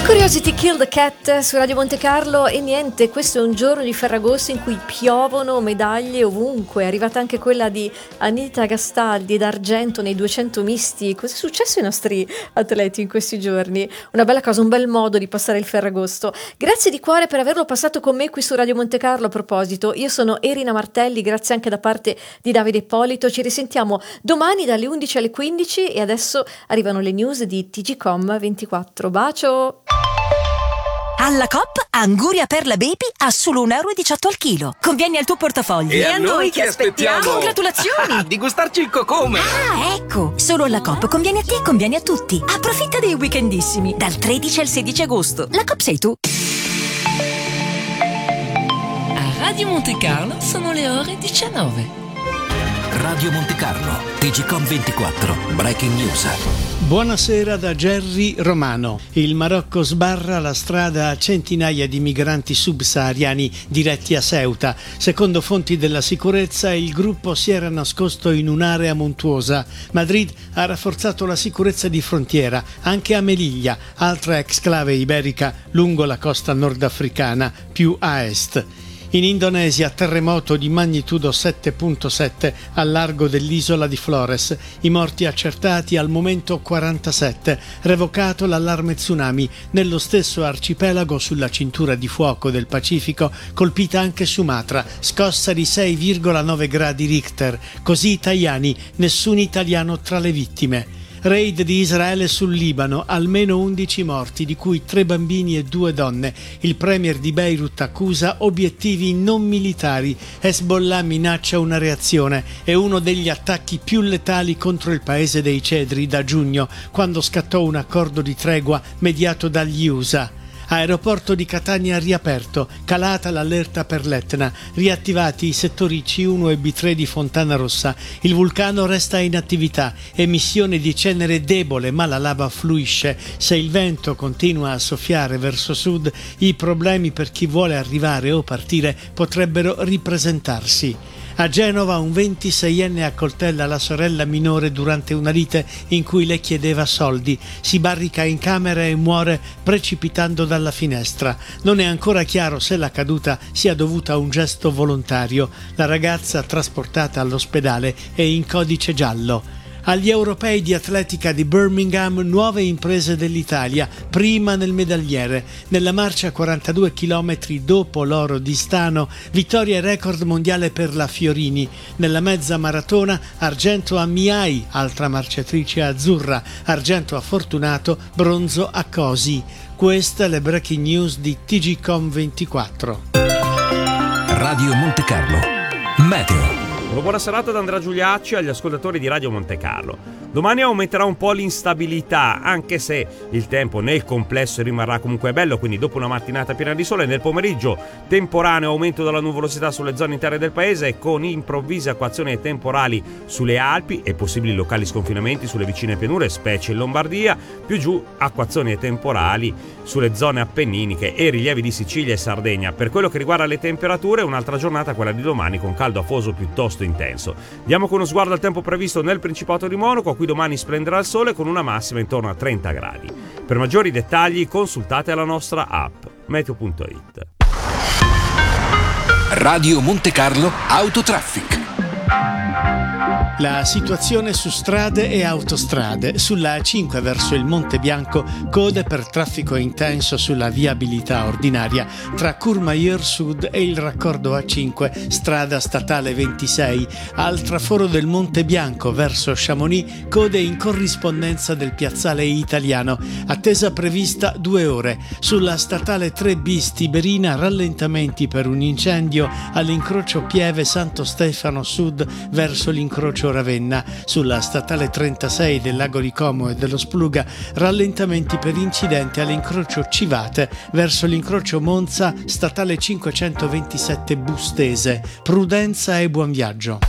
Curiosity Kill the Cat su Radio Monte Carlo. E niente, questo è un giorno di Ferragosto in cui piovono medaglie ovunque. È arrivata anche quella di Anita Gastaldi d'argento nei 200 misti. Cosa è successo ai nostri atleti in questi giorni? Una bella cosa, un bel modo di passare il Ferragosto. Grazie di cuore per averlo passato con me qui su Radio Monte Carlo. A proposito, io sono Erina Martelli, grazie anche da parte di Davide Ippolito. Ci risentiamo domani dalle 11 alle 15 e adesso arrivano le news di TGcom 24. Bacio! Alla Coop, Anguria Perla Baby a solo €1,18 al chilo. Conviene al tuo portafoglio. E a noi che aspettiamo? Congratulazioni! Di gustarci il cocome! Ah, ecco! Solo alla Coop conviene a te e conviene a tutti. Approfitta dei weekendissimi, dal 13 al 16 agosto. La Coop sei tu. A Radio Monte Carlo sono le ore 19. Radio Monte Carlo, TGcom 24, Breaking News. Buonasera da Gerry Romano. Il Marocco sbarra la strada a centinaia di migranti subsahariani diretti a Ceuta. Secondo fonti della sicurezza, il gruppo si era nascosto in un'area montuosa. Madrid ha rafforzato la sicurezza di frontiera anche a Melilla, altra exclave iberica lungo la costa nordafricana, più a est. In Indonesia, terremoto di magnitudo 7.7 al largo dell'isola di Flores. I morti accertati al momento 47. Revocato l'allarme tsunami. Nello stesso arcipelago, sulla cintura di fuoco del Pacifico, colpita anche Sumatra. Scossa di 6,9 gradi Richter. Così italiani, nessun italiano tra le vittime. Raid di Israele sul Libano, almeno 11 morti, di cui 3 bambini e 2 donne. Il premier di Beirut accusa obiettivi non militari. Hezbollah minaccia una reazione. È uno degli attacchi più letali contro il paese dei cedri da giugno, quando scattò un accordo di tregua mediato dagli USA. Aeroporto di Catania riaperto, calata l'allerta per l'Etna, riattivati i settori C1 e B3 di Fontana Rossa. Il vulcano resta in attività, emissione di cenere debole ma la lava fluisce. Se il vento continua a soffiare verso sud, i problemi per chi vuole arrivare o partire potrebbero ripresentarsi. A Genova un 26enne accoltella la sorella minore durante una lite in cui le chiedeva soldi. Si barrica in camera e muore precipitando dalla finestra. Non è ancora chiaro se la caduta sia dovuta a un gesto volontario. La ragazza, trasportata all'ospedale, è in codice giallo. Agli europei di atletica di Birmingham, nuove imprese dell'Italia, prima nel medagliere. Nella marcia 42 km dopo l'oro di Stano, vittoria e record mondiale per la Fiorini. Nella mezza maratona, argento a Miai, altra marciatrice azzurra, argento a Fortunato, bronzo a Cosi. Queste le breaking news di TGcom 24. Radio Monte Carlo, Meteo. Una buona serata da Andrea Giuliacci agli ascoltatori di Radio Monte Carlo. Domani aumenterà un po' l'instabilità, anche se il tempo nel complesso rimarrà comunque bello, quindi dopo una mattinata piena di sole, nel pomeriggio temporaneo aumento della nuvolosità sulle zone interne del paese, con improvvise acquazzoni temporali sulle Alpi e possibili locali sconfinamenti sulle vicine pianure, specie in Lombardia, più giù acquazzoni temporali sulle zone appenniniche e rilievi di Sicilia e Sardegna. Per quello che riguarda le temperature, un'altra giornata, quella di domani, con caldo afoso piuttosto intenso. Diamo con uno sguardo al tempo previsto nel Principato di Monaco. Qui domani splenderà il sole con una massima intorno a 30 gradi. Per maggiori dettagli consultate la nostra app meteo.it. Radio Monte Carlo Autotraffic. La situazione su strade e autostrade. Sulla A5 verso il Monte Bianco, code per traffico intenso sulla viabilità ordinaria tra Courmayeur Sud e il raccordo A5, strada statale 26. Al traforo del Monte Bianco verso Chamonix, code in corrispondenza del piazzale Italiano. Attesa prevista 2 ore. Sulla statale 3 bis Tiberina, rallentamenti per un incendio all'incrocio Pieve Santo Stefano Sud verso l'incrocio Ravenna. Sulla statale 36 del Lago di Como e dello Spluga, rallentamenti per incidente all'incrocio Civate verso l'incrocio Monza, statale 527 Bustese. Prudenza e buon viaggio.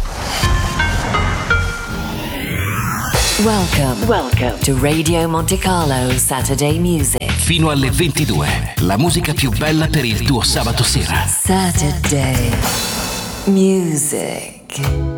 Welcome to Radio Monte Carlo Saturday Music. Fino alle 22, la musica più bella per il tuo sabato sera. Saturday Music.